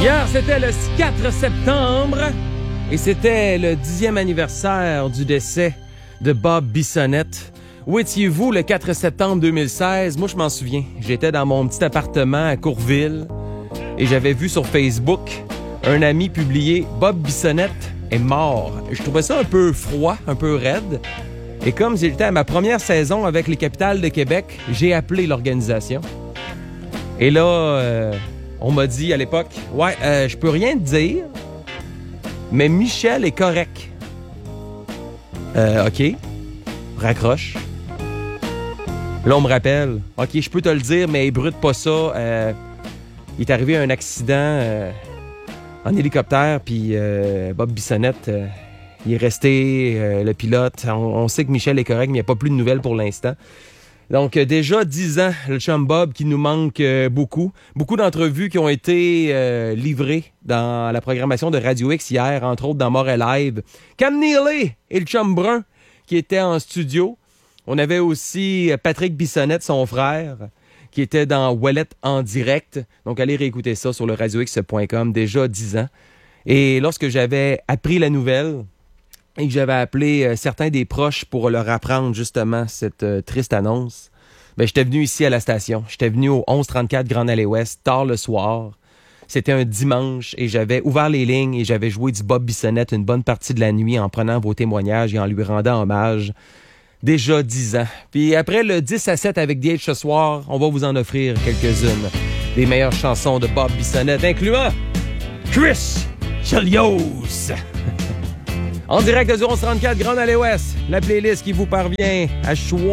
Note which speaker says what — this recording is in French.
Speaker 1: Hier, c'était le 4 septembre et c'était le 10e anniversaire du décès de Bob Bissonnette. Où étiez-vous le 4 septembre 2016? Moi, je m'en souviens. J'étais dans mon petit appartement à Courville et j'avais vu sur Facebook un ami publier « Bob Bissonnette est mort ». Je trouvais ça un peu froid, un peu raide. Et comme j'étais à ma première saison avec les Capitales de Québec, j'ai appelé l'organisation. Et là, on m'a dit à l'époque, « Ouais, je peux rien te dire, mais Michel est correct. » OK. Raccroche. Là, on me rappelle, « OK, je peux te le dire, mais brûte pas ça. Il est arrivé un accident en hélicoptère, puis Bob Bissonnette, il est resté le pilote. On sait que Michel est correct, mais il n'y a pas plus de nouvelles pour l'instant. » Donc, déjà 10 ans, le chum Bob qui nous manque beaucoup. Beaucoup d'entrevues qui ont été livrées dans la programmation de Radio X hier, entre autres dans Montréal Live. Cam Neely et le chum Brun qui étaient en studio. On avait aussi Patrick Bissonnette, son frère, qui était dans Ouellette en direct. Donc, allez réécouter ça sur le radiox.com, déjà 10 ans. Et lorsque j'avais appris la nouvelle et que j'avais appelé certains des proches pour leur apprendre justement cette triste annonce, ben j'étais venu ici à la station. J'étais venu au 1134 Grande Allée Ouest, tard le soir. C'était un dimanche et j'avais ouvert les lignes et j'avais joué du Bob Bissonnette une bonne partie de la nuit en prenant vos témoignages et en lui rendant hommage. Déjà 10 ans. Puis après le 10 à 7 avec DH ce soir, on va vous en offrir quelques-unes des meilleures chansons de Bob Bissonnette, incluant Chris Chelios. En direct de 1134 Grande Allée Ouest, la playlist qui vous parvient à choix.